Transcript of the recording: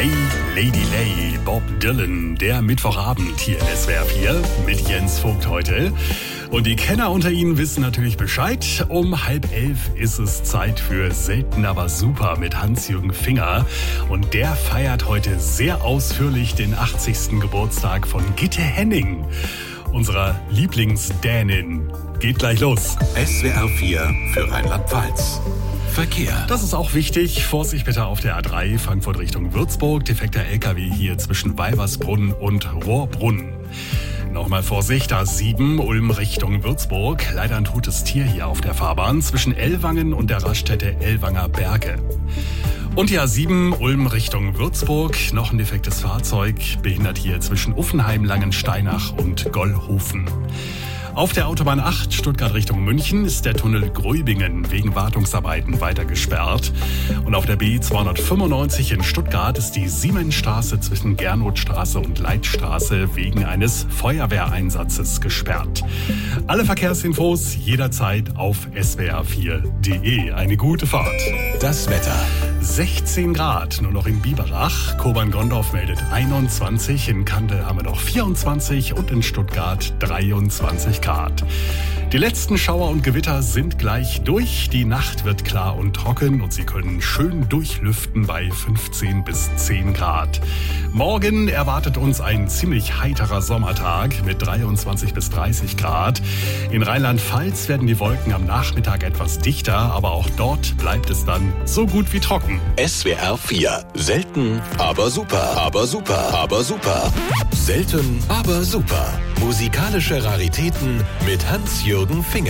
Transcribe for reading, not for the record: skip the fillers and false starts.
Lay, Lady Lay, Bob Dylan, der Mittwochabend hier in SWR 4 mit Jens Vogt heute. Und die Kenner unter Ihnen wissen natürlich Bescheid. Um 10:30 ist es Zeit für Selten aber super mit Hans-Jürgen Finger. Und der feiert heute sehr ausführlich den 80. Geburtstag von Gitte Henning, unserer Lieblingsdänin. Geht gleich los. SWR 4 für Rheinland-Pfalz. Verkehr. Das ist auch wichtig. Vorsicht bitte auf der A3 Frankfurt Richtung Würzburg. Defekter LKW hier zwischen Weibersbrunn und Rohrbrunn. Nochmal Vorsicht, A7 Ulm Richtung Würzburg. Leider ein totes Tier hier auf der Fahrbahn zwischen Ellwangen und der Raststätte Ellwanger Berge. Und die A7 Ulm Richtung Würzburg. Noch ein defektes Fahrzeug. Behindert hier zwischen Uffenheim, Langensteinach und Gollhofen. Auf der Autobahn 8 Stuttgart Richtung München ist der Tunnel Gröbingen wegen Wartungsarbeiten weiter gesperrt. Und auf der B295 in Stuttgart ist die Siemensstraße zwischen Gernotstraße und Leitstraße wegen eines Feuerwehreinsatzes gesperrt. Alle Verkehrsinfos jederzeit auf swr4.de. Eine gute Fahrt. Das Wetter. 16 Grad nur noch in Biberach. Kobern-Gondorf meldet 21. In Kandel haben wir noch 24 und in Stuttgart 23 Grad. Die letzten Schauer und Gewitter sind gleich durch. Die Nacht wird klar und trocken und Sie können schön durchlüften bei 15 bis 10 Grad. Morgen erwartet uns ein ziemlich heiterer Sommertag mit 23 bis 30 Grad. In Rheinland-Pfalz werden die Wolken am Nachmittag etwas dichter, aber auch dort bleibt es dann so gut wie trocken. SWR 4. Selten, aber super. Aber super. Aber super. Selten, aber super. Musikalische Raritäten mit Hans-Jürgen Finger.